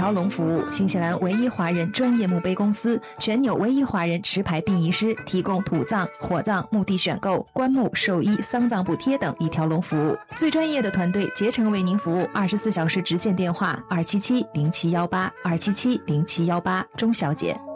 条龙服务，新西兰唯一华人专业墓碑公司，全纽唯一华人持牌殡仪师，提供土葬、火葬、墓地选购、棺木、寿衣、丧葬补贴等一条龙服务。最专业的团队竭诚为您服务，24小时直线电话2770718，2770718，钟小姐。